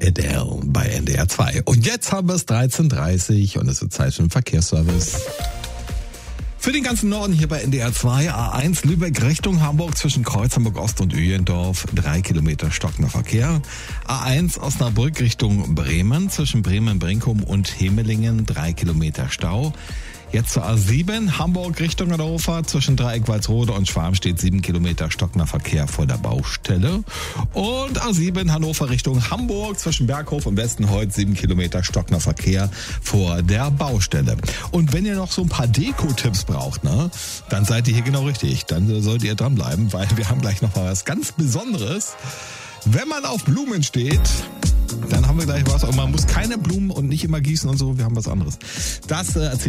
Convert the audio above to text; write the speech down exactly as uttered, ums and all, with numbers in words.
Adele bei N D R zwei. Und jetzt haben wir es dreizehn Uhr dreißig und es ist Zeit für den Verkehrsservice. Für den ganzen Norden hier bei N D R zwei, A eins Lübeck Richtung Hamburg zwischen Kreuz Hamburg Ost und Öhlendorf, drei Kilometer stockender Verkehr. A eins Osnabrück Richtung Bremen zwischen Bremen-Brinkum und Hemelingen, drei Kilometer Stau. Jetzt zur A sieben, Hamburg Richtung Hannover, zwischen Dreieck Walsrode und Schwarmstedt, sieben Kilometer stockender Verkehr vor der Baustelle. Und A sieben, Hannover Richtung Hamburg, zwischen Berghof und Westenholz, sieben Kilometer stockender Verkehr vor der Baustelle. Und wenn ihr noch so ein paar Deko-Tipps braucht, ne, dann seid ihr hier genau richtig. Dann solltet ihr dranbleiben, weil wir haben gleich noch mal was ganz Besonderes. Wenn man auf Blumen steht, dann haben wir gleich was. Und man muss keine Blumen und nicht immer gießen und so, wir haben was anderes. Das äh, erzählt